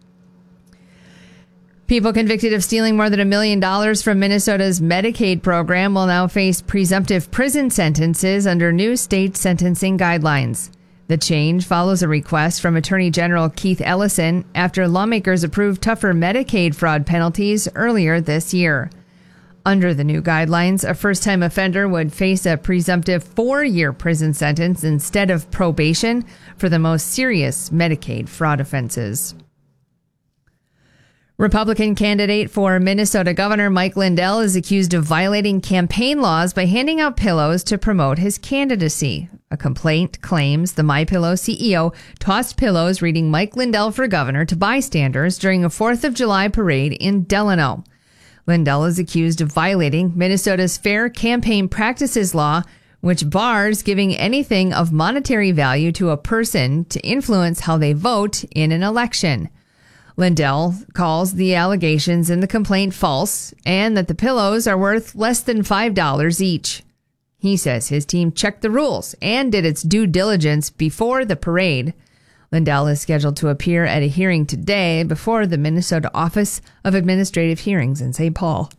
People convicted of stealing more than $1 million from Minnesota's Medicaid program will now face presumptive prison sentences under new state sentencing guidelines. The change follows a request from Attorney General Keith Ellison after lawmakers approved tougher Medicaid fraud penalties earlier this year. Under the new guidelines, a first-time offender would face a presumptive 4-year prison sentence instead of probation for the most serious Medicaid fraud offenses. Republican candidate for Minnesota Governor Mike Lindell is accused of violating campaign laws by handing out pillows to promote his candidacy. A complaint claims the MyPillow CEO tossed pillows reading Mike Lindell for governor to bystanders during a 4th of July parade in Delano. Lindell is accused of violating Minnesota's Fair Campaign Practices Law, which bars giving anything of monetary value to a person to influence how they vote in an election. Lindell calls the allegations in the complaint false and that the pillows are worth less than $5 each. He says his team checked the rules and did its due diligence before the parade. Lindell is scheduled to appear at a hearing today before the Minnesota Office of Administrative Hearings in St. Paul.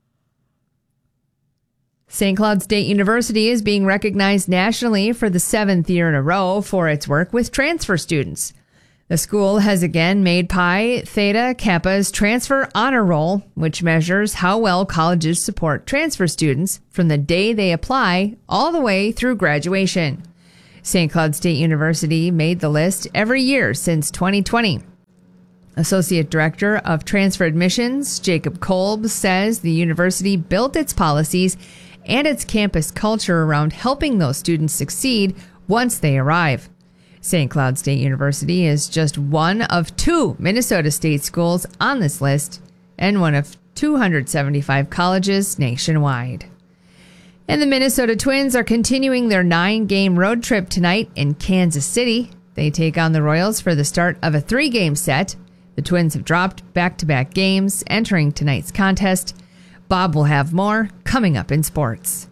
St. Cloud State University is being recognized nationally for the 7th year in a row for its work with transfer students. The school has again made Pi Theta Kappa's Transfer Honor Roll, which measures how well colleges support transfer students from the day they apply all the way through graduation. St. Cloud State University made the list every year since 2020. Associate Director of Transfer Admissions, Jacob Kolb, says the university built its policies and its campus culture around helping those students succeed once they arrive. St. Cloud State University is just one of 2 Minnesota state schools on this list and one of 275 colleges nationwide. And the Minnesota Twins are continuing their 9-game road trip tonight in Kansas City. They take on the Royals for the start of a 3-game set. The Twins have dropped back-to-back games entering tonight's contest. Bob will have more coming up in sports.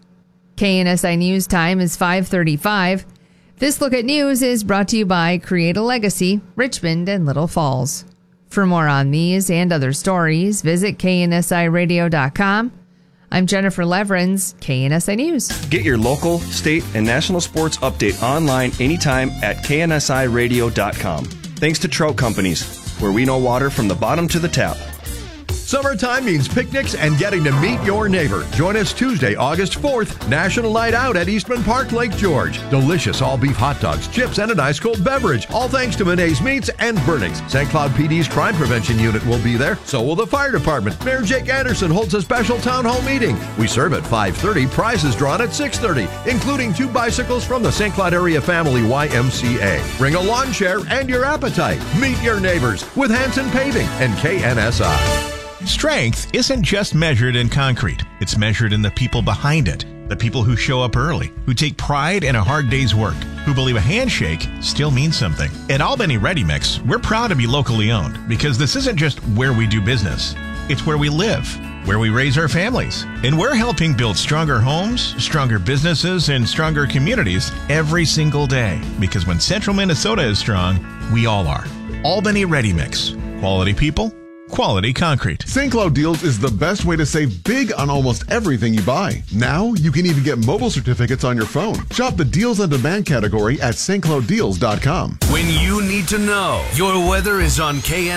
KNSI News Time is 5:35. This look at news is brought to you by Create a Legacy, Richmond and Little Falls. For more on these and other stories, visit KNSIRadio.com. I'm Jennifer Leverins, KNSI News. Get your local, state, and national sports update online anytime at KNSIRadio.com. Thanks to Trout Companies, where we know water from the bottom to the tap. Summertime means picnics and getting to meet your neighbor. Join us Tuesday, August 4th, National Night Out at Eastman Park, Lake George. Delicious all-beef hot dogs, chips, and an ice-cold beverage. All thanks to Monet's Meats and Burnings. St. Cloud PD's Crime Prevention Unit will be there. So will the fire department. Mayor Jake Anderson holds a special town hall meeting. We serve at 5:30. Prizes drawn at 6:30, including 2 bicycles from the St. Cloud Area Family YMCA. Bring a lawn chair and your appetite. Meet your neighbors with Hanson Paving and KNSI. Strength isn't just measured in concrete. It's measured in the people behind it. The people who show up early, who take pride in a hard day's work, who believe a handshake still means something. At Albany Ready Mix, we're proud to be locally owned because this isn't just where we do business. It's where we live, where we raise our families. And we're helping build stronger homes, stronger businesses, and stronger communities every single day. Because when Central Minnesota is strong, we all are. Albany Ready Mix. Quality people, quality concrete. St. Cloud Deals is the best way to save big on almost everything you buy. Now, you can even get mobile certificates on your phone. Shop the Deals on Demand category at stclouddeals.com. When you need to know, your weather is on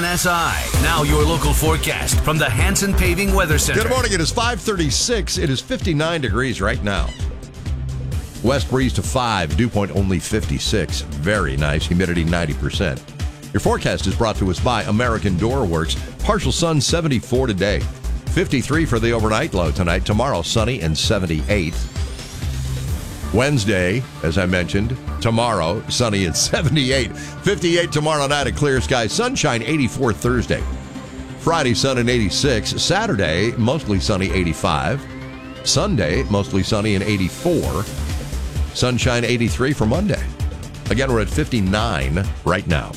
KNSI. Now your local forecast from the Hanson Paving Weather Center. Good morning. It is 5:36. It is 59 degrees right now. West breeze to 5. Dew point only 56. Very nice. Humidity 90%. Your forecast is brought to us by American Door Works. Partial sun, 74 today. 53 for the overnight low tonight. Tomorrow, sunny and 78. Wednesday, as I mentioned, tomorrow, sunny and 78. 58 tomorrow night, a clear sky. Sunshine, 84 Thursday. Friday, sun and 86. Saturday, mostly sunny, 85. Sunday, mostly sunny and 84. Sunshine, 83 for Monday. Again, we're at 59 right now.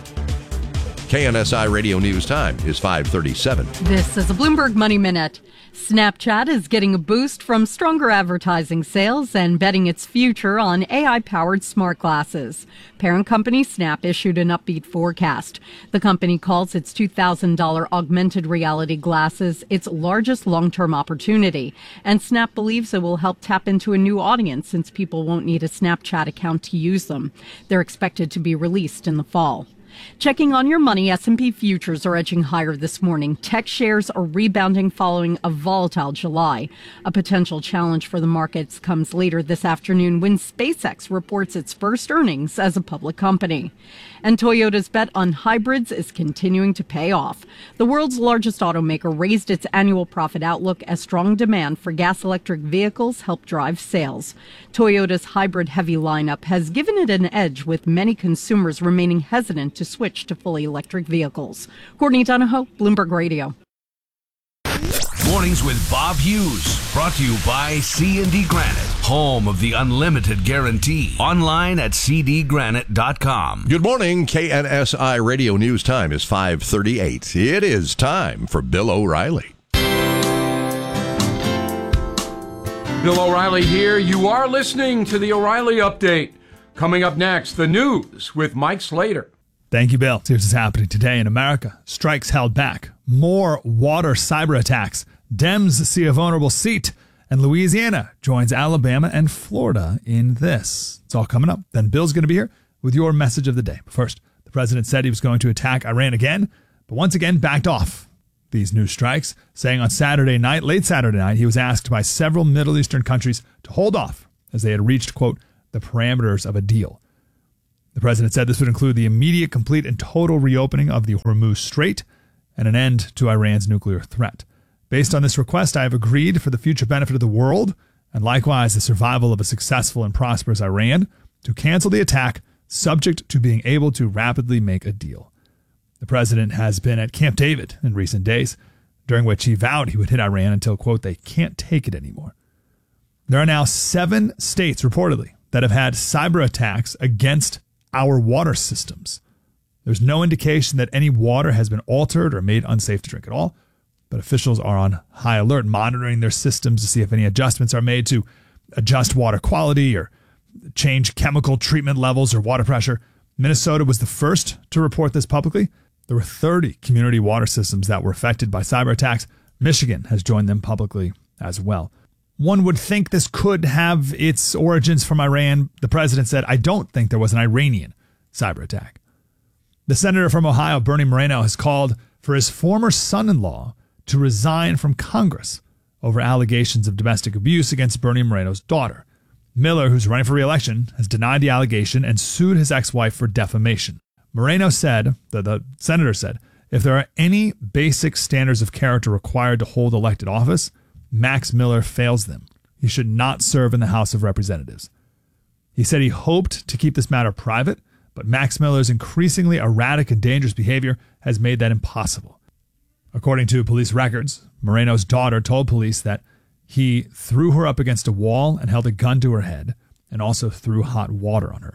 KNSI Radio News Time is 5:37. This is a Bloomberg Money Minute. Snapchat is getting a boost from stronger advertising sales and betting its future on AI-powered smart glasses. Parent company Snap issued an upbeat forecast. The company calls its $2,000 augmented reality glasses its largest long-term opportunity. And Snap believes it will help tap into a new audience since people won't need a Snapchat account to use them. They're expected to be released in the fall. Checking on your money, S&P futures are edging higher this morning. Tech shares are rebounding following a volatile July. A potential challenge for the markets comes later this afternoon when SpaceX reports its first earnings as a public company. And Toyota's bet on hybrids is continuing to pay off. The world's largest automaker raised its annual profit outlook as strong demand for gas-electric vehicles helped drive sales. Toyota's hybrid heavy lineup has given it an edge, with many consumers remaining hesitant to switch to fully electric vehicles. Courtney Donahoe, Bloomberg Radio. Mornings with Bob Hughes, brought to you by C&D Granite, home of the unlimited guarantee. Online at cdgranite.com. Good morning. KNSI Radio News Time is 5:38. It is time for Bill O'Reilly. Bill O'Reilly here. You are listening to the O'Reilly Update. Coming up next, the news with Mike Slater. Thank you, Bill. Here's what's happening today in America. Strikes held back. More water cyber attacks. Dems see a vulnerable seat. And Louisiana joins Alabama and Florida in this. It's all coming up. Then Bill's going to be here with your message of the day. But first, the president said he was going to attack Iran again, but once again backed off these new strikes, saying on Saturday night, late Saturday night, he was asked by several Middle Eastern countries to hold off as they had reached, quote, the parameters of a deal. The president said this would include the immediate, complete, and total reopening of the Hormuz Strait and an end to Iran's nuclear threat. Based on this request, I have agreed for the future benefit of the world, and likewise the survival of a successful and prosperous Iran, to cancel the attack, subject to being able to rapidly make a deal. The president has been at Camp David in recent days, during which he vowed he would hit Iran until, quote, they can't take it anymore. There are now 7 states, reportedly, that have had cyber attacks against our water systems. There's no indication that any water has been altered or made unsafe to drink at all, but officials are on high alert, monitoring their systems to see if any adjustments are made to adjust water quality or change chemical treatment levels or water pressure. Minnesota was the first to report this publicly. There were 30 community water systems that were affected by cyber attacks. Michigan has joined them publicly as well. One would think this could have its origins from Iran. The president said, I don't think there was an Iranian cyber attack. The senator from Ohio, Bernie Moreno, has called for his former son-in-law to resign from Congress over allegations of domestic abuse against Bernie Moreno's daughter. Miller, who's running for re-election, has denied the allegation and sued his ex-wife for defamation. Moreno said, the senator said, if there are any basic standards of character required to hold elected office, Max Miller fails them. He should not serve in the House of Representatives. He said he hoped to keep this matter private, but Max Miller's increasingly erratic and dangerous behavior has made that impossible. According to police records, Moreno's daughter told police that he threw her up against a wall and held a gun to her head and also threw hot water on her.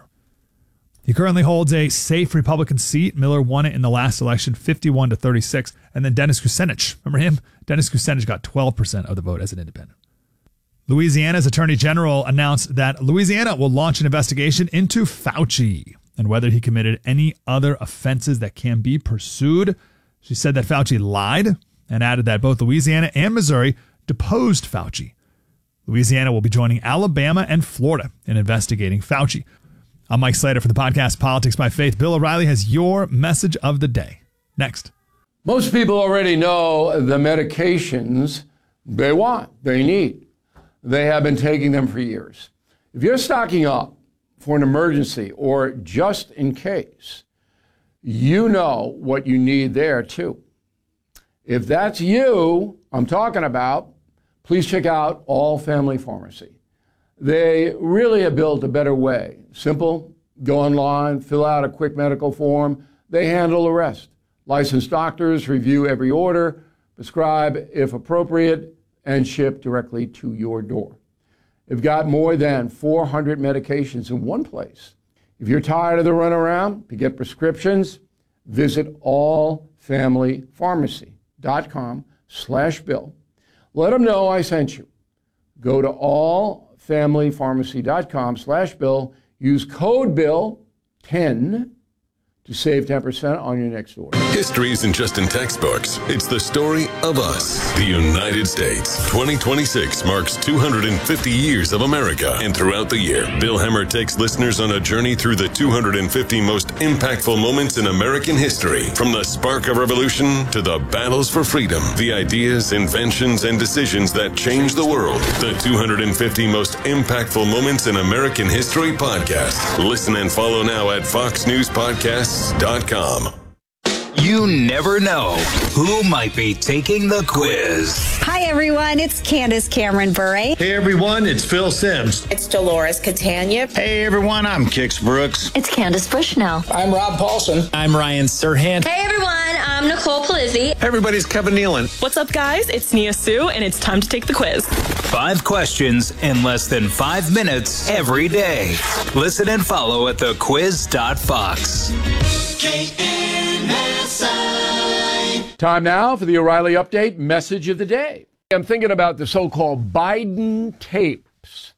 He currently holds a safe Republican seat. Miller won it in the last election, 51-36. And then Dennis Kucinich, remember him? Dennis Kucinich got 12% of the vote as an independent. Louisiana's Attorney General announced that Louisiana will launch an investigation into Fauci and whether he committed any other offenses that can be pursued. She said that Fauci lied and added that both Louisiana and Missouri deposed Fauci. Louisiana will be joining Alabama and Florida in investigating Fauci. I'm Mike Slater for the podcast Politics by Faith. Bill O'Reilly has your message of the day. Next. Most people already know the medications they want, they need. They have been taking them for years. If you're stocking up for an emergency or just in case, you know what you need there too. If that's you I'm talking about, please check out All Family Pharmacy. They really have built a better way. Simple, go online, fill out a quick medical form. They handle the rest. Licensed doctors review every order, prescribe if appropriate, and ship directly to your door. They've got more than 400 medications in one place. If you're tired of the runaround to get prescriptions, visit allfamilypharmacy.com/Bill. Let them know I sent you. Go to allfamilypharmacy.com/Bill. Use code BILL10 to save 10% on your next order. History isn't just in textbooks. It's the story of us, the United States. 2026 marks 250 years of America. And throughout the year, Bill Hemmer takes listeners on a journey through the 250 most impactful moments in American history. From the spark of revolution to the battles for freedom, the ideas, inventions, and decisions that changed the world. The 250 most impactful moments in American history podcast. Listen and follow now at FoxNewsPodcasts.com. You never know who might be taking the quiz. Hi, everyone. It's Candace Cameron Bure. Hey, everyone. It's Phil Sims. It's Dolores Catania. Hey, everyone. I'm Kix Brooks. It's Candace Bushnell. I'm Rob Paulson. I'm Ryan Serhant. Hey, everyone. I'm Nicole Palizzi. Everybody's Kevin Nealon. What's up, guys? It's Nia Sue, and it's time to take the quiz. 5 questions in less than 5 minutes every day. Listen and follow at thequiz.fox. Time now for the O'Reilly Update message of the day. I'm thinking about the so-called Biden tapes.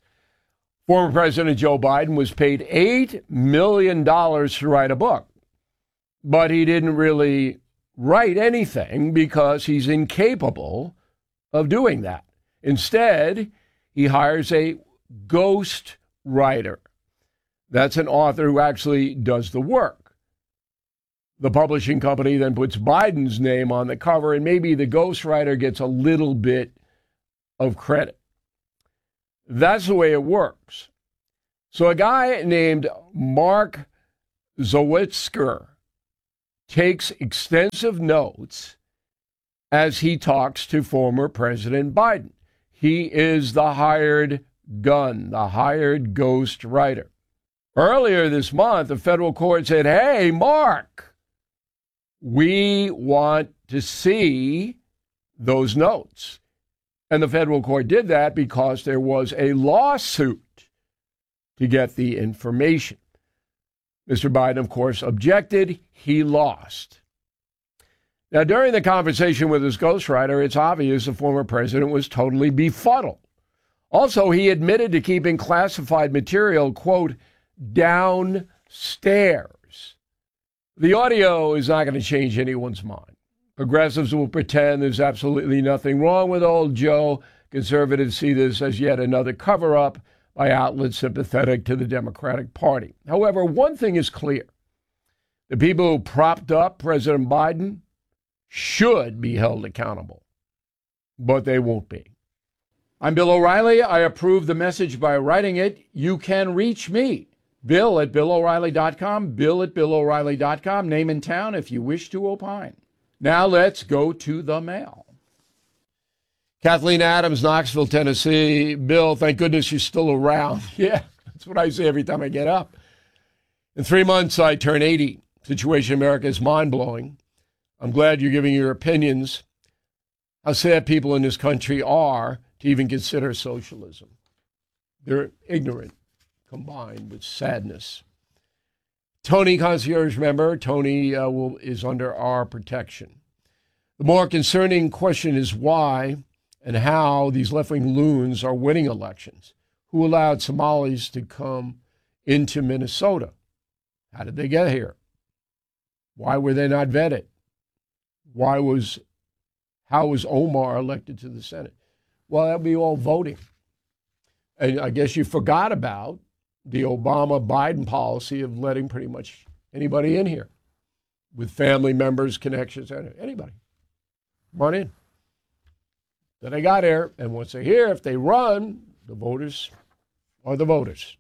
Former President Joe Biden was paid $8 million to write a book. but he didn't really write anything because he's incapable of doing that. Instead, he hires a ghost writer. That's an author who actually does the work. The publishing company then puts Biden's name on the cover, and maybe the ghostwriter gets a little bit of credit. That's the way it works. So a guy named Mark Zawitsker takes extensive notes as he talks to former President Biden. He is the hired gun, the hired ghost writer. Earlier this month, the federal court said, hey, Mark, we want to see those notes. And the federal court did that because there was a lawsuit to get the information. Mr. Biden, of course, objected. He lost. Now, during the conversation with his ghostwriter, it's obvious the former president was totally befuddled. Also, he admitted to keeping classified material, quote, downstairs. The audio is not going to change anyone's mind. Progressives will pretend there's absolutely nothing wrong with old Joe. Conservatives see this as yet another cover-up by outlets sympathetic to the Democratic Party. However, one thing is clear. The people who propped up President Biden should be held accountable, but they won't be. I'm Bill O'Reilly. I approve the message by writing it. You can reach me, Bill at BillO'Reilly.com, Bill at BillO'Reilly.com, name and town if you wish to opine. Now let's go to the mail. Kathleen Adams, Knoxville, Tennessee. Bill, thank goodness you're still around. Yeah, that's what I say every time I get up. In 3 months, I turn 80. Situation in America is mind-blowing. I'm glad you're giving your opinions. How sad people in this country are to even consider socialism. They're ignorant, combined with sadness. Tony, concierge member. Tony is under our protection. The more concerning question is why and how these left-wing loons are winning elections. Who allowed Somalis to come into Minnesota? How did they get here? Why were they not vetted? How was Omar elected to the Senate? Well, that would be all voting. And I guess you forgot about the Obama-Biden policy of letting pretty much anybody in here with family members, connections, anybody. Run in. Then they got here, and once they're here, if they run, the voters are the voters.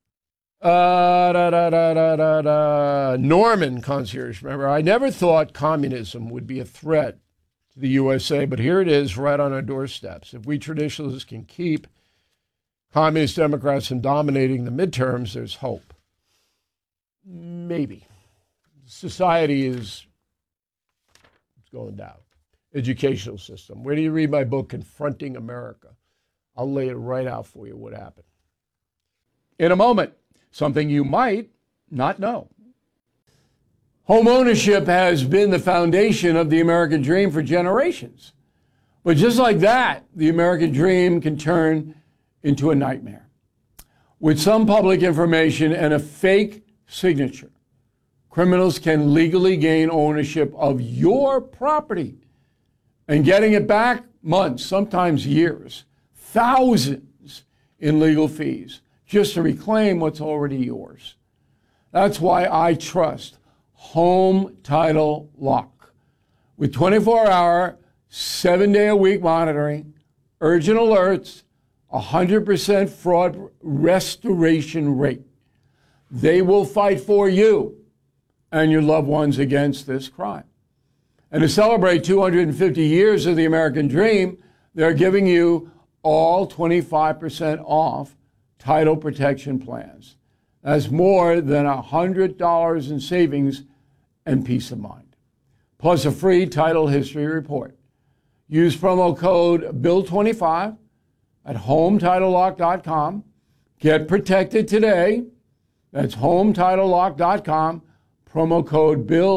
Norman, concierge member. I never thought communism would be a threat to the USA, but here it is right on our doorsteps. If we traditionalists can keep communist Democrats from dominating the midterms, there's hope. Maybe. Society is going down. Educational system. Where do you read my book, Confronting America? I'll lay it right out for you what happened. In a moment, something you might not know. Home ownership has been the foundation of the American dream for generations. But just like that, the American dream can turn into a nightmare. With some public information and a fake signature, criminals can legally gain ownership of your property. And getting it back, months, sometimes years, thousands in legal fees, just to reclaim what's already yours. That's why I trust Home Title Lock. With 24-hour, 7-day-a-week monitoring, urgent alerts, 100% fraud restoration rate. They will fight for you and your loved ones against this crime. And to celebrate 250 years of the American dream, they're giving you all 25% off title protection plans. That's more than $100 in savings and peace of mind. Plus a free title history report. Use promo code BILL25 at HomeTitleLock.com. Get protected today. That's HomeTitleLock.com. Promo code BILL25.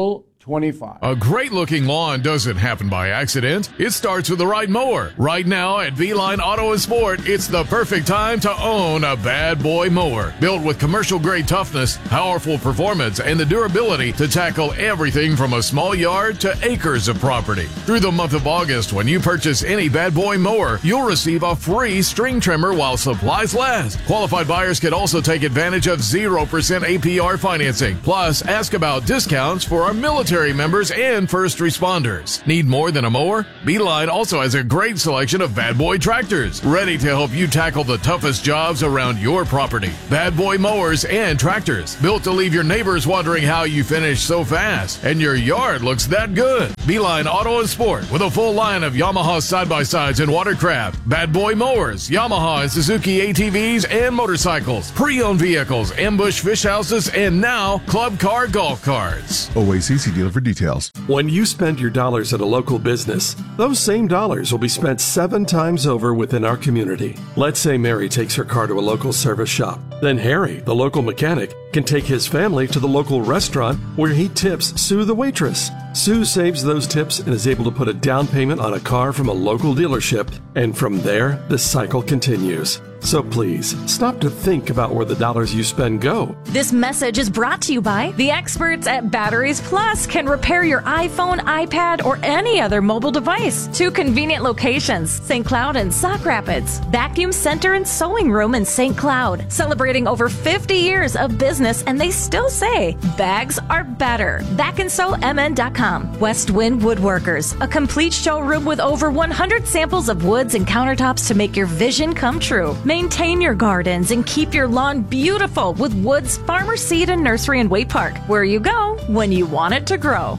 25. A great-looking lawn doesn't happen by accident. It starts with the right mower. Right now at V-Line Auto and Sport, it's the perfect time to own a bad boy mower. Built with commercial-grade toughness, powerful performance, and the durability to tackle everything from a small yard to acres of property. Through the month of August, when you purchase any bad boy mower, you'll receive a free string trimmer while supplies last. Qualified buyers can also take advantage of 0% APR financing. Plus, ask about discounts for our military members and first responders. Need more than a mower? Beeline also has a great selection of bad boy tractors, ready to help you tackle the toughest jobs around your property. Bad boy mowers and tractors, built to leave your neighbors wondering how you finished so fast, and your yard looks that good. Beeline Auto and Sport, with a full line of Yamaha side-by-sides and watercraft, bad boy mowers, Yamaha and Suzuki ATVs and motorcycles, pre-owned vehicles, ambush fish houses, and now club car golf carts. OACC dealer for details. When you spend your dollars at a local business, those same dollars will be spent 7 times over within our community. Let's say Mary takes her car to a local service shop. Then Harry, the local mechanic, can take his family to the local restaurant where he tips Sue the waitress. Sue saves those tips and is able to put a down payment on a car from a local dealership, and from there, the cycle continues. So please, stop to think about where the dollars you spend go. This message is brought to you by the experts at Batteries Plus. Can repair your iPhone, iPad, or any other mobile device. 2 convenient locations, St. Cloud and Sauk Rapids. Vacuum Center and Sewing Room in St. Cloud. Celebrating over 50 years of business, and they still say bags are better. BackandSewMN.com. West Wind Woodworkers. A complete showroom with over 100 samples of woods and countertops to make your vision come true. Maintain your gardens and keep your lawn beautiful with Woods Farmer Seed and Nursery in Waite Park, where you go when you want it to grow.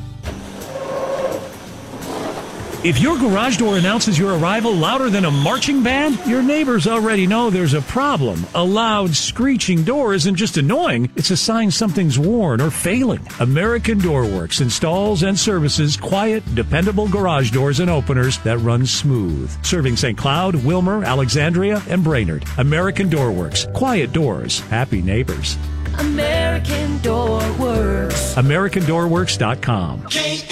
If your garage door announces your arrival louder than a marching band, your neighbors already know there's a problem. A loud, screeching door isn't just annoying, it's a sign something's worn or failing. American Door Works installs and services quiet, dependable garage doors and openers that run smooth. Serving St. Cloud, Wilmer, Alexandria, and Brainerd. American Door Works. Quiet doors, happy neighbors. American Door Works. AmericanDoorWorks.com.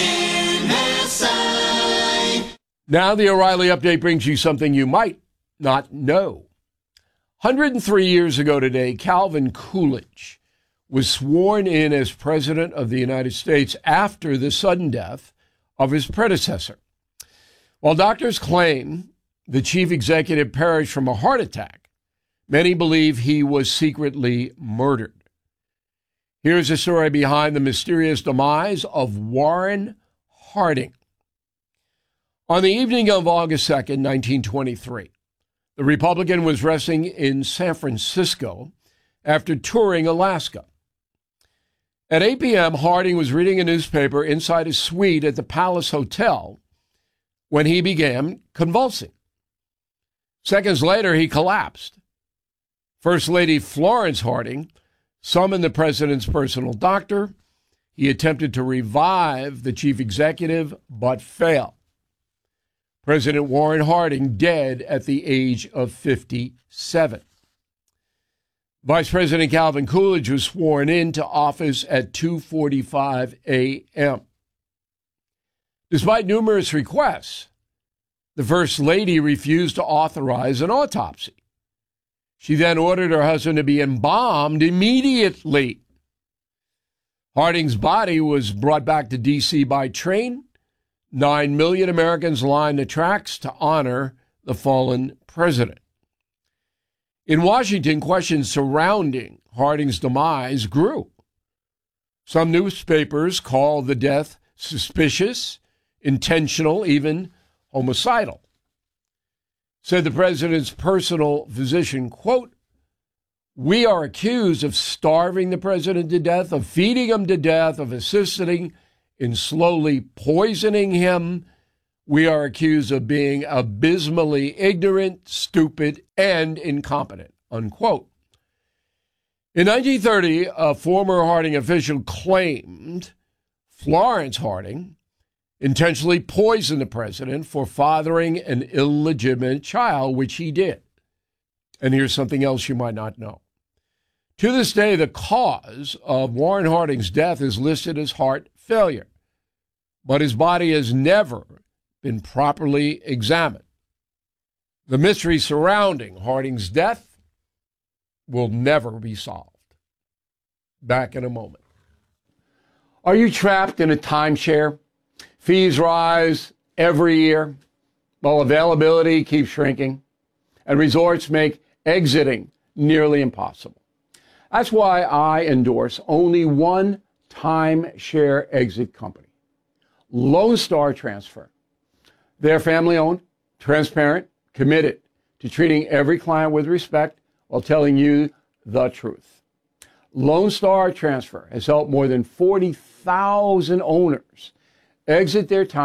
Now the O'Reilly Update brings you something you might not know. 103 years ago today, Calvin Coolidge was sworn in as President of the United States after the sudden death of his predecessor. While doctors claim the chief executive perished from a heart attack, many believe he was secretly murdered. Here's a story behind the mysterious demise of Warren Harding. On the evening of August 2nd, 1923, the Republican was resting in San Francisco after touring Alaska. At 8 p.m., Harding was reading a newspaper inside his suite at the Palace Hotel when he began convulsing. Seconds later, he collapsed. First Lady Florence Harding summoned the president's personal doctor. He attempted to revive the chief executive, but failed. President Warren Harding dead at the age of 57. Vice President Calvin Coolidge was sworn into office at 2:45 a.m. Despite numerous requests, the First Lady refused to authorize an autopsy. She then ordered her husband to be embalmed immediately. Harding's body was brought back to D.C. by train. 9 million Americans lined the tracks to honor the fallen president. In Washington, questions surrounding Harding's demise grew. Some newspapers called the death suspicious, intentional, even homicidal. Said the president's personal physician, quote, "We are accused of starving the president to death, of feeding him to death, of assisting in slowly poisoning him. We are accused of being abysmally ignorant, stupid, and incompetent," unquote. In 1930, a former Harding official claimed Florence Harding intentionally poisoned the president for fathering an illegitimate child, which he did. And here's something else you might not know. To this day, the cause of Warren Harding's death is listed as heart failure. but his body has never been properly examined. The mystery surrounding Harding's death will never be solved. Back in a moment. Are you trapped in a timeshare? Fees rise every year, while availability keeps shrinking, and resorts make exiting nearly impossible. That's why I endorse only one timeshare exit company, Lone Star Transfer. They're family-owned, transparent, committed to treating every client with respect while telling you the truth. Lone Star Transfer has helped more than 40,000 owners exit their time